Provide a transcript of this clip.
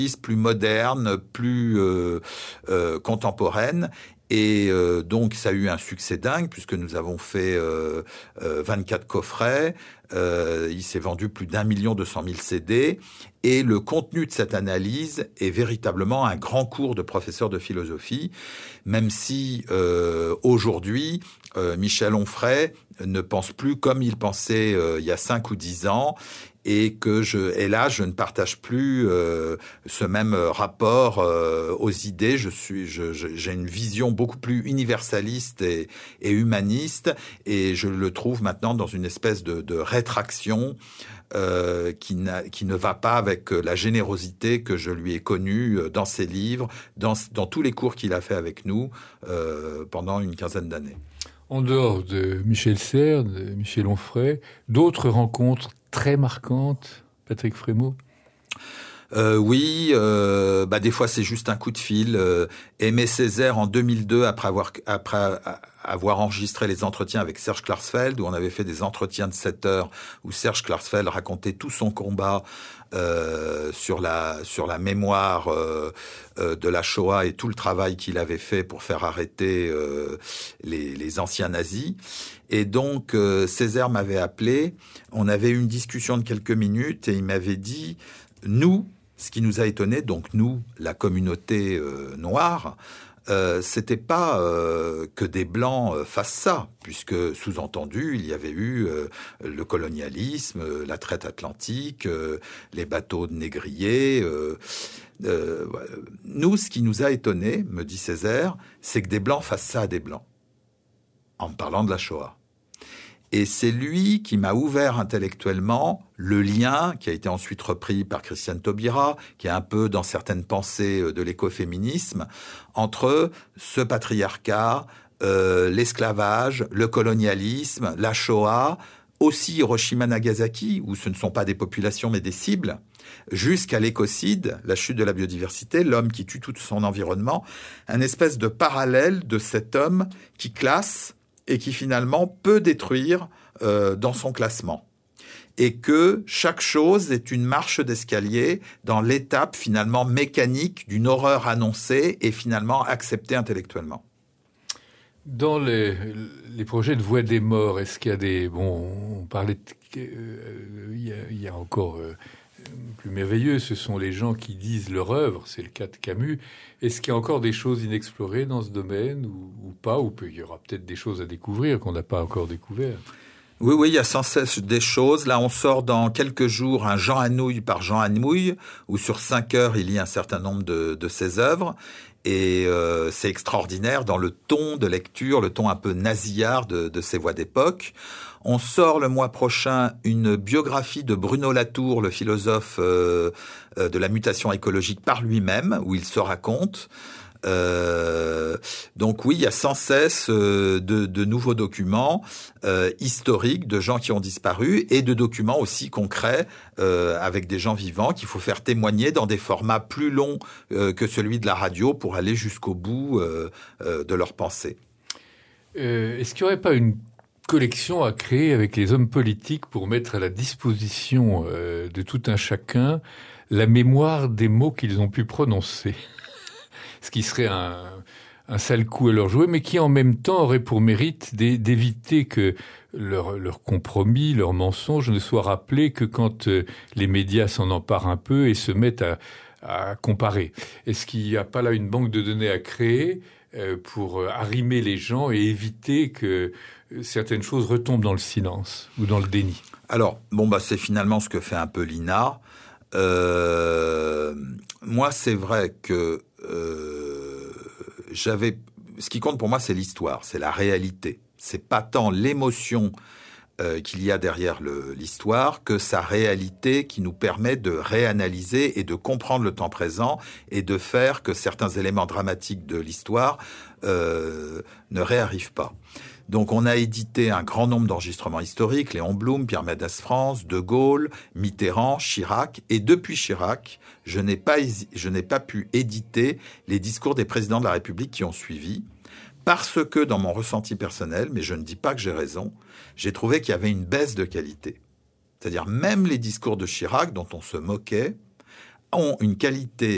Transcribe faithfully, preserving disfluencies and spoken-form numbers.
plus moderne, plus euh, euh, contemporaine. Et euh, donc, ça a eu un succès dingue, puisque nous avons fait euh, euh, vingt-quatre coffrets. Euh, il s'est vendu plus d'un million deux cent mille C D. Et le contenu de cette analyse est véritablement un grand cours de professeur de philosophie, même si euh, aujourd'hui, euh, Michel Onfray ne pense plus comme il pensait euh, il y a cinq ou dix ans. Et que je, et là, je ne partage plus euh, ce même rapport euh, aux idées. Je suis, je, je, j'ai une vision beaucoup plus universaliste et, et humaniste, et je le trouve maintenant dans une espèce de, de rétraction euh, qui, n'a, qui ne va pas avec la générosité que je lui ai connue dans ses livres, dans, dans tous les cours qu'il a fait avec nous euh, pendant une quinzaine d'années. En dehors de Michel Serres, de Michel Onfray, d'autres rencontres très marquantes, Patrick Frémaux? Euh, oui, euh, bah des fois c'est juste un coup de fil. Euh, Aimé Césaire en deux mille deux, après avoir après avoir enregistré les entretiens avec Serge Klarsfeld, où on avait fait des entretiens de sept heures, où Serge Klarsfeld racontait tout son combat euh, sur la sur la mémoire euh, euh, de la Shoah et tout le travail qu'il avait fait pour faire arrêter euh, les, les anciens nazis. Et donc euh, Césaire m'avait appelé. On avait eu une discussion de quelques minutes et il m'avait dit, nous, ce qui nous a étonné, donc nous, la communauté euh, noire, euh, c'était pas euh, que des blancs euh, fassent ça, puisque sous-entendu, il y avait eu euh, le colonialisme, euh, la traite atlantique, euh, les bateaux de négriers. Euh, euh, nous, ce qui nous a étonné, me dit Césaire, c'est que des blancs fassent ça à des blancs, en me parlant de la Shoah. Et c'est lui qui m'a ouvert intellectuellement le lien, qui a été ensuite repris par Christiane Taubira, qui est un peu dans certaines pensées de l'écoféminisme, entre ce patriarcat, euh, l'esclavage, le colonialisme, la Shoah, aussi Hiroshima-Nagasaki, où ce ne sont pas des populations mais des cibles, jusqu'à l'écocide, la chute de la biodiversité, l'homme qui tue tout son environnement, un espèce de parallèle de cet homme qui classe et qui finalement peut détruire euh, dans son classement. Et que chaque chose est une marche d'escalier dans l'étape finalement mécanique d'une horreur annoncée et finalement acceptée intellectuellement. Dans les, les projets de Voix des morts, est-ce qu'il y a des... Bon, on parlait... De, euh, il, y a, il y a encore... Euh, plus merveilleux, ce sont les gens qui disent leur œuvre, c'est le cas de Camus. Est-ce qu'il y a encore des choses inexplorées dans ce domaine ou, ou pas, ou il y aura peut-être des choses à découvrir qu'on n'a pas encore découvert? Oui, oui, il y a sans cesse des choses. Là, on sort dans quelques jours un Jean Anouilh par Jean Anouilh, où sur cinq heures, il lit un certain nombre de, de ses œuvres. Et euh, c'est extraordinaire dans le ton de lecture, le ton un peu nasillard de, de ces voix d'époque. On sort le mois prochain une biographie de Bruno Latour, le philosophe euh, euh, de la mutation écologique par lui-même, où il se raconte. Euh, donc oui, il y a sans cesse euh, de, de nouveaux documents euh, historiques de gens qui ont disparu et de documents aussi concrets euh, avec des gens vivants qu'il faut faire témoigner dans des formats plus longs euh, que celui de la radio pour aller jusqu'au bout euh, euh, de leurs pensées. Euh, est-ce qu'il n'y aurait pas une collection à créer avec les hommes politiques pour mettre à la disposition euh, de tout un chacun la mémoire des mots qu'ils ont pu prononcer? Ce qui serait un, un sale coup à leur jouer, mais qui en même temps aurait pour mérite d'éviter que leur, leur compromis, leur mensonge ne soient rappelés que quand euh, les médias s'en emparent un peu et se mettent à, à comparer. Est-ce qu'il n'y a pas là une banque de données à créer euh, pour arrimer les gens et éviter que certaines choses retombent dans le silence ou dans le déni? Alors, bon, bah, c'est finalement ce que fait un peu l'I N A. Euh, moi, c'est vrai que euh, j'avais... Ce qui compte pour moi, c'est l'histoire, c'est la réalité. C'est pas tant l'émotion euh, qu'il y a derrière le, l'histoire que sa réalité qui nous permet de réanalyser et de comprendre le temps présent et de faire que certains éléments dramatiques de l'histoire euh, ne réarrivent pas. Donc, on a édité un grand nombre d'enregistrements historiques, Léon Blum, Pierre Mendès France, De Gaulle, Mitterrand, Chirac. Et depuis Chirac, je n'ai pas, je n'ai pas pu éditer les discours des présidents de la République qui ont suivi, parce que, dans mon ressenti personnel, mais je ne dis pas que j'ai raison, j'ai trouvé qu'il y avait une baisse de qualité. C'est-à-dire, même les discours de Chirac, dont on se moquait, ont une qualité